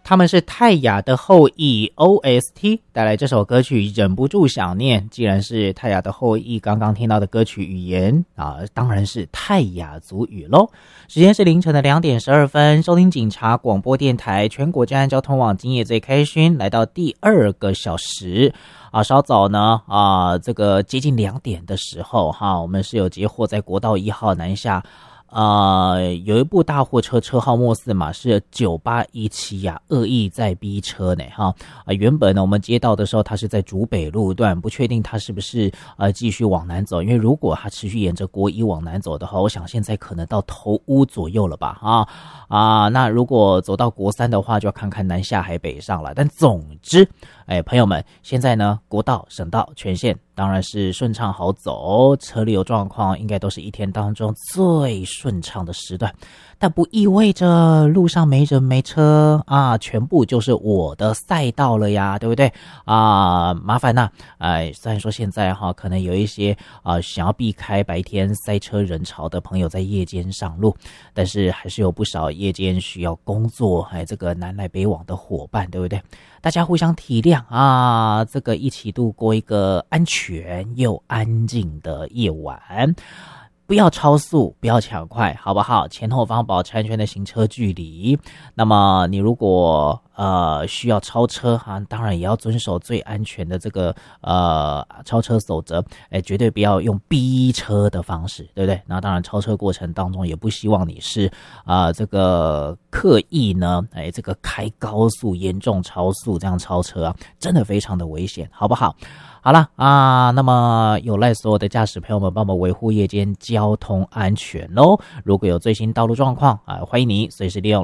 他们是泰雅的后裔 OST 带来这首歌曲忍不住想念。既然是泰雅的后裔，刚刚听到的歌曲语言当然是泰雅族语咯。时间是凌晨的2点12分，收听警察广播电台全国治安交通网今夜最开勋，来到第2个小时稍早呢这个接近2点的时候我们是有截获在国道1号南下有一部大货车，车号末4码是9817恶意在逼车呢原本呢我们接到的时候它是在竹北路段，不确定它是不是继续往南走，因为如果它持续沿着国1往南走的话，我想现在可能到头屋左右了吧那如果走到国3的话，就要看看南下还北上了。但总之朋友们，现在呢国道、省道全线当然是顺畅好走，车流状况应该都是一天当中最顺畅的时段，但不意味着路上没人没车全部就是我的赛道了呀，对不对麻烦虽然说现在可能有一些想要避开白天塞车人潮的朋友在夜间上路，但是还是有不少夜间需要工作这个南来北往的伙伴，对不对？大家互相体谅这个一起度过一个安全又安静的夜晚，不要超速，不要抢快，好不好？前后方保持安全的行车距离。那么你如果需要超车当然也要遵守最安全的这个超车守则，绝对不要用逼车的方式，对不对？那当然超车过程当中也不希望你是这个刻意呢这个开高速严重超速，这样超车真的非常的危险，好不好？好了那么有赖所有的驾驶朋友们帮我们维护夜间交通安全咯。如果有最新道路状况欢迎你随时利用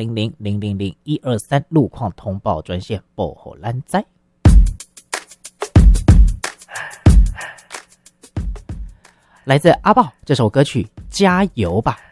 0800000123路况通报专线报给咱知。来自阿豹这首歌曲加油吧。